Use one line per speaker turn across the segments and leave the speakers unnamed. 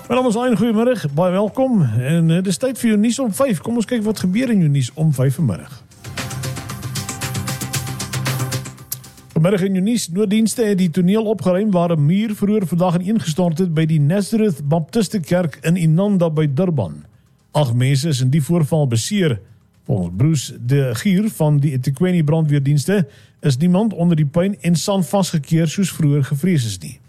My naam is Ayn, goeiemiddag, baie welkom. En dit is tyd vir jou nuus om 5. Kom ons kyk wat gebeur in jou nuus om 5 vanmiddag. Vanmiddag in jou nuus, nooddienste het die toneel opgeruim waar 'n muur vroeër vandag ineengestort het by die Nazareth Baptiste Kerk in Inanda by Durban. 8 mense is in die voorval beseer. Volgens Bruce de Gier van die eThekwini brandweerdienste is niemand onder die puin en sand vasgekeer soos vroeër gevrees is nie.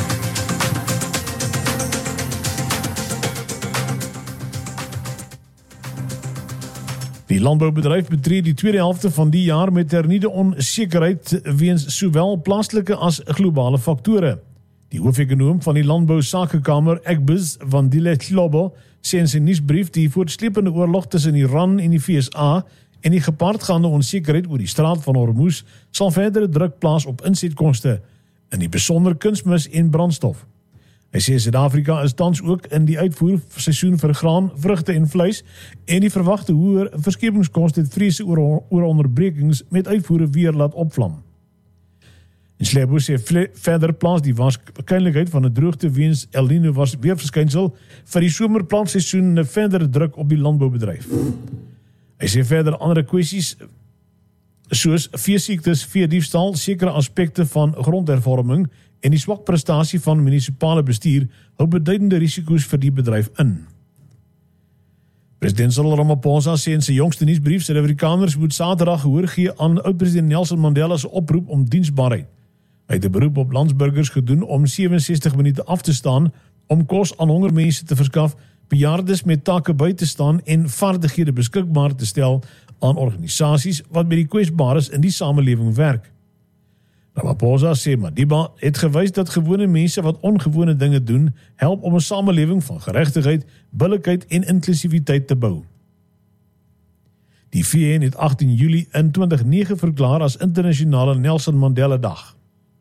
Die landboubedryf betree die tweede helfte van die jaar met hernieude onsekerheid weens sowel plaaslike as globale faktore. Die hoofekonoom van die Landbousakekamer, Agbiz van Dile-Tlobo, sê in sy nuusbrief die voortsleepende oorlog tussen Iran en die VSA en die gepaardgaande onsekerheid oor die straat van Hormuz sal verdere druk plaas op insetkoste, in die besonder kunsmis en brandstof. Hy sê Suid-Afrika is tans ook in die uitvoerseisoen vir graan, vrugte en vleis en die verwagte hoër verskepingskoste het vrese oor onderbrekings met uitvoere weer laat opvlam. En Slebo sê verder plaas die waarskynlikheid van 'n droogte weens El Nino weerverskynsel vir die somerplantseisoen 'n verdere druk op die landboubedryf. Hy sê verder ander kwessies soos veesiektes, veediefstal, sekere aspekte van grondhervorming en die swak prestasie van munisipale bestuur hou beduidende risiko's vir die bedryf in. President Cyril Ramaphosa sê in sy jongste nuusbrief Suid-Afrikaners moet Saterdag gehoor gee aan oud-president Nelson Mandela se oproep om diensbaarheid. Hy het 'n beroep op landsburgers gedoen om 67 minute af te staan om kos aan hongermense te verskaf, bejaardes met take by te staan en vaardighede beskikbaar te stel aan organisasies wat met die kwesbares in die samelewing werk. Ramaphosa sê Madiba het gewys dat gewone mense wat ongewone dinge doen, help om 'n samelewing van geregtigheid, billikheid en inklusiwiteit te bou. Die VN het 18 Julie in 2009 verklaar as internasionale Nelson Mandela Dag.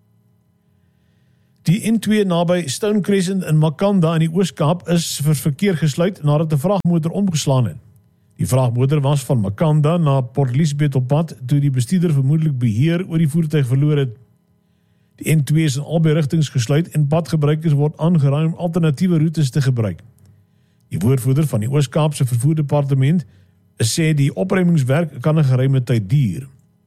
Die N2 naby Stone Crescent in Makanda in die Oos-Kaap is vir verkeer gesluit nadat 'n vragmotor omgeslaan het. Die vragmotor was van Makanda na Port Elizabeth op pad toe die bestuurder vermoedelik beheer oor die voertuig verloor het. Die N2 is in albei rigtings gesluit en padgebruikers word aangeraai om alternatiewe roetes te gebruik. Die woordvoerder van die Oos-Kaapse vervoerdepartement sê die opruimingswerk kan 'n geruime tyd duur.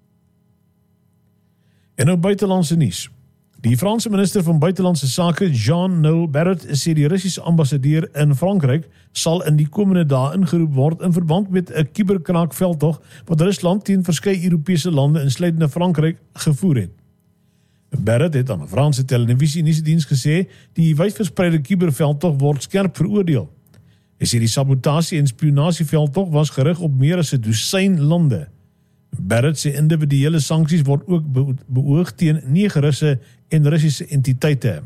En nou buitelandse nuus. Die Franse minister van Buitelandse Sake, Jean-Noël Barrot, sê die Russiese ambassadeur in Frankryk sal in die komende dae ingeroep word in verband met 'n kuberkraakveldtog wat Rusland teen verskeie Europese lande insluitende Frankryk gevoer het. Barrot het aan 'n Franse televisie-nuusdiens gesê die wydverspreide kuberveldtog word skerp veroordeel. Hy sê die sabotasie en spionasieveldtog was gerig op meer as 'n dosyn lande. Barrot sê individuele sanksies word ook beoog teen 9 Russe en Russiese entiteite.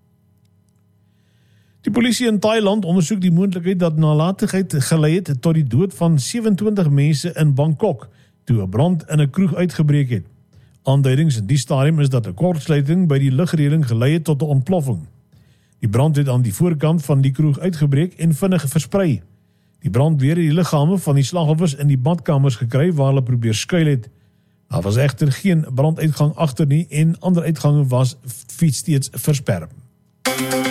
Die polisie in Thailand ondersoek die moontlikheid dat nalatigheid gelei het tot die dood van 27 mense in Bangkok toe 'n brand in 'n kroeg uitgebreek het. Aanduidings in die stadium is dat 'n kortsluiting by die lugreëling gelei het tot 'n ontploffing. Die brand het aan die voorkant van die kroeg uitgebreek en vinnig versprei. Die brandweer het die liggame van die slagoffers in die badkamers gekry waar hulle probeer skuil het. Daar was egter geen branduitgang agter nie en ander uitgange was steeds versperr.